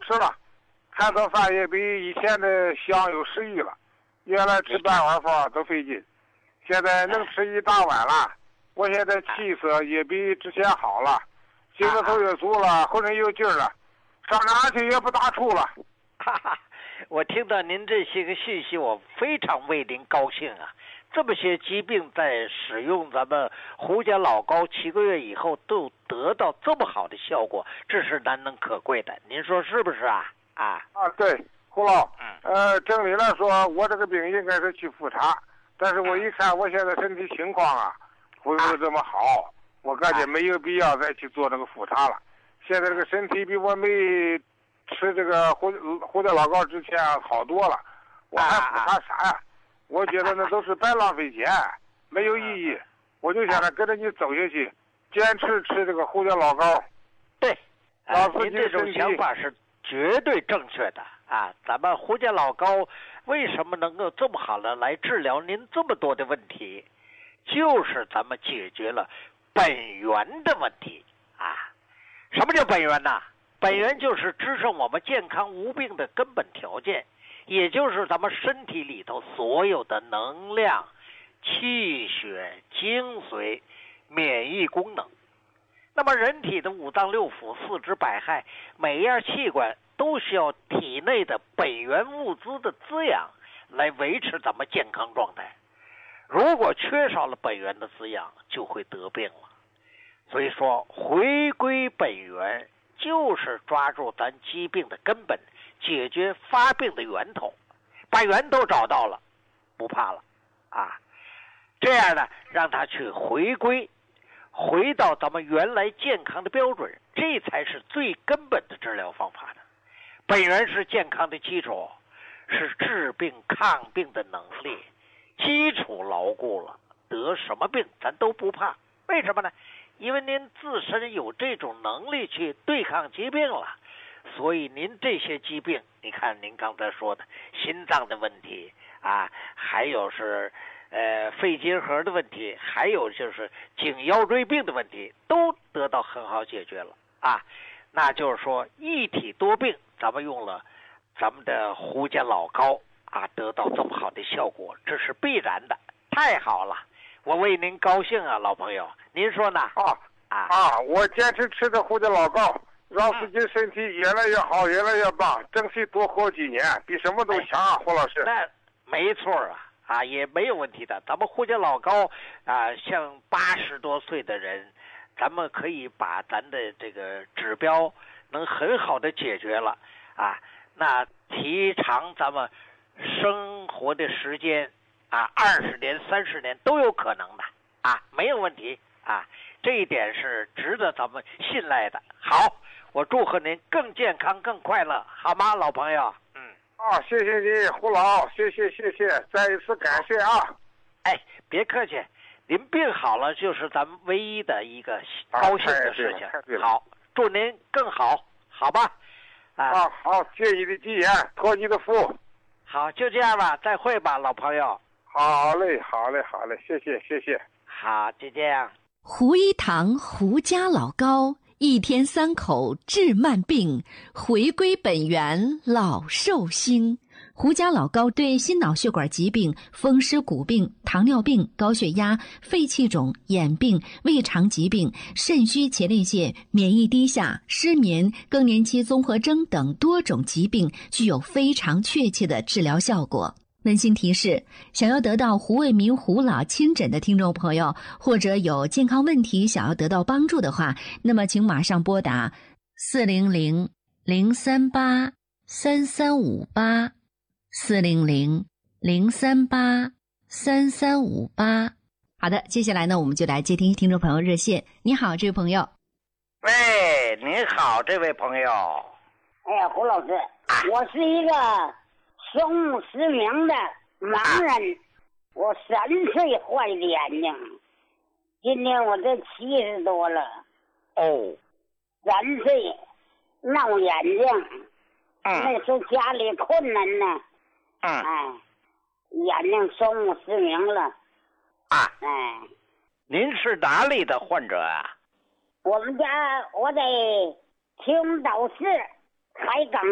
吃了，汉做饭也比以前的香有食欲了。原来吃半碗饭都费劲，现在能吃一大碗了。我现在气色也比之前好了，精神头也足了，浑身有劲了，上哪去也不打怵了。 哈哈，我听到您这些个信息，我非常为您高兴啊！这么些疾病在使用咱们胡家老膏7个月以后都得到这么好的效果，这是难能可贵的。您说是不是啊？ 对，胡老，正理来说，我这个病应该是去复查，但是我一看我现在身体情况啊，不是这么好，我感觉没有必要再去做这个复查了。现在这个身体比我没吃这个胡家老膏之前好多了，我还复查啥呀？我觉得那都是白浪费钱，没有意义。我就想着跟着你走下去，坚持吃这个胡家老膏。 对，您这种想法是绝对正确的啊！咱们胡家老膏为什么能够这么好的来治疗您这么多的问题？就是咱们解决了本源的问题啊！什么叫本源呢？本源就是支撑我们健康无病的根本条件，也就是咱们身体里头所有的能量、气血、精髓、免疫功能。那么人体的五脏六腑、四肢百骸，每一样器官都需要体内的本源物资的滋养来维持咱们健康状态。如果缺少了本源的滋养，就会得病了。所以说，回归本源就是抓住咱疾病的根本，解决发病的源头，把源头找到了，不怕了啊！这样呢，让他去回归，回到咱们原来健康的标准，这才是最根本的治疗方法呢。本源是健康的基础，是治病抗病的能力，基础牢固了，得什么病咱都不怕。为什么呢？因为您自身有这种能力去对抗疾病了，所以您这些疾病，你看您刚才说的心脏的问题啊，还有是肺结核的问题，还有就是颈腰椎病的问题，都得到很好解决了啊。那就是说一体多病，咱们用了咱们的胡家老膏啊，得到这么好的效果，这是必然的，太好了。我为您高兴啊，老朋友，您说呢？ 我坚持吃的胡家老膏，让自己身体越来越好，越来越棒，争取多活几年，比什么都强啊，胡老师。 那没错啊，也没有问题的。咱们胡家老膏啊，像80多岁的人，咱们可以把咱的这个指标能很好的解决了啊。那提长咱们生活的时间啊，20年、30年都有可能的啊，没有问题啊，这一点是值得咱们信赖的。好，我祝贺您更健康、更快乐，好吗，老朋友？ 谢谢你，胡老，谢谢，再一次感谢啊！ 哎，别客气，您病好了就是咱们唯一的一个高兴的事情。好，祝您更好，好吧？ 好，借你的吉言，托你的福。 好，就这样吧，再会吧，老朋友。 好嘞，谢谢。 好，就这样。 胡一堂胡家老膏，1天3口治慢病，回归本源老寿星。胡家老膏对心脑血管疾病、风湿骨病、糖尿病、高血压、肺气肿、眼病、胃肠疾病、肾虚前列腺、免疫低下、失眠、更年期综合征等多种疾病具有非常确切的治疗效果。温馨提示，想要得到胡卫民胡老亲诊的听众朋友，或者有健康问题想要得到帮助的话，那么请马上拨打400-038-3358 400-038-3358。好的，接下来呢，我们就来接听听众朋友热线。你好，这位朋友。 喂，你好，这位朋友。 哎呀，胡老师，我是一个双目失明的盲人，我3岁坏的眼睛，今年我这70多了。3岁闹眼睛，那时候家里困难呢，眼睛双目失明了。 您是哪里的患者啊？ 我在青岛市海港